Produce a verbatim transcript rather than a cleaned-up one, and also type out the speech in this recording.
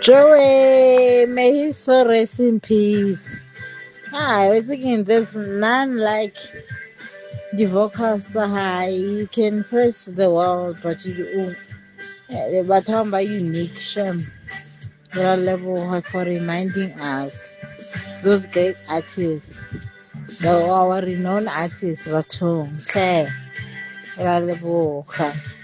Joey, may he so rest in peace. Ah, I was thinking there's none like the vocals. High. You can search the world, but you, eh, but how about unique Shem? Your level for reminding us those great artists, the our renowned artists, Batong, Claire, Your level.